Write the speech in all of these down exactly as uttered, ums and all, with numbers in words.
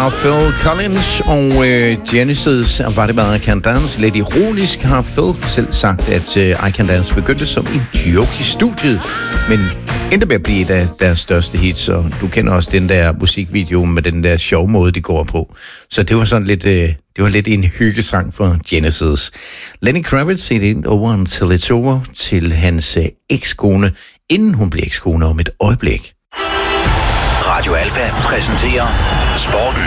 var Phil Collins og øh, Genesis var det bare I Can Dance. Lidt ironisk har Phil selv sagt, at øh, I Can Dance begyndte som en joke i studiet, men endte med at blive et af deres største hits, og du kender også den der musikvideo med den der sjove måde, de går på. Så det var sådan lidt, øh, det var lidt en hyggesang for Genesis. Lenny Kravitz set ind over Until It's Over til hans øh, ekskone, inden hun blev ekskone om et øjeblik. Radio Alfa præsenterer Sporten.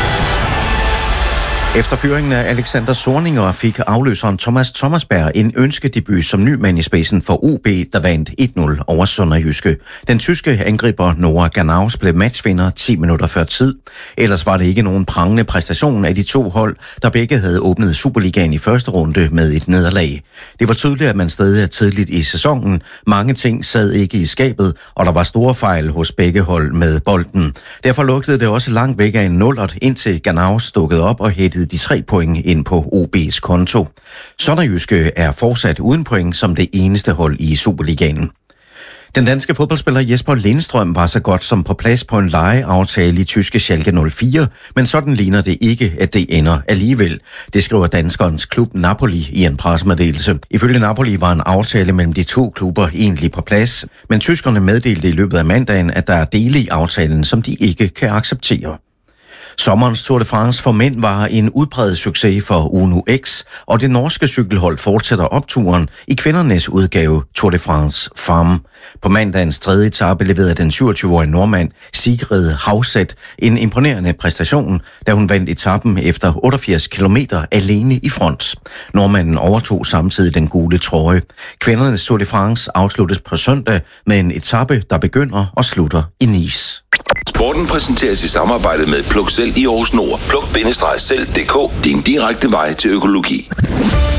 Efter fyringen af Alexander Zorniger fik afløseren Thomas Thomasberg en ønskedebut som ny mand i spidsen for O B, der vandt et nul over Sønderjyske. Den tyske angriber Noah Ganaus blev matchvinder ti minutter før tid. Ellers var det ikke nogen prangende præstation af de to hold, der begge havde åbnet Superligaen i første runde med et nederlag. Det var tydeligt, at man stadig er tidligt i sæsonen. Mange ting sad ikke i skabet, og der var store fejl hos begge hold med bolden. Derfor lugtede det også langt væk af en nullert, indtil Ganaus dukkede op og hættede de tre point ind på O B's konto. Sønderjyske er fortsat uden point som det eneste hold i Superligaen. Den danske fodboldspiller Jesper Lindstrøm var så godt som på plads på en lejeaftale i tyske Schalke nul fire, men sådan ligner det ikke, at det ender alligevel. Det skriver danskerens klub Napoli i en pressemeddelelse. Ifølge Napoli var en aftale mellem de to klubber egentlig på plads, men tyskerne meddelte i løbet af mandagen, at der er dele i aftalen, som de ikke kan acceptere. Sommerens Tour de France for mænd var en udpræget succes for Uno X, og det norske cykelhold fortsætter opturen i kvindernes udgave Tour de France Femme. På mandagens tredje etape leverede den syvogtyve-årige nordmand Sigrid Hausset en imponerende præstation, da hun vandt etappen efter otteogfirs kilometer alene i front. Nordmanden overtog samtidig den gule trøje. Kvindernes Tour de France afsluttes på søndag med en etape, der begynder og slutter i Nice. Sporten præsenteres i samarbejde med Pluk Selv i Aarhus Nord. Pluk bindestreg selv punktum d k. Din direkte vej til økologi.